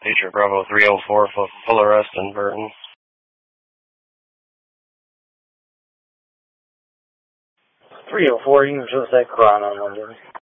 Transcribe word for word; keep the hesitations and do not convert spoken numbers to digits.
Patriot Bravo three oh four, full, full arrest in Burton. three oh four, you can just that Chrono number.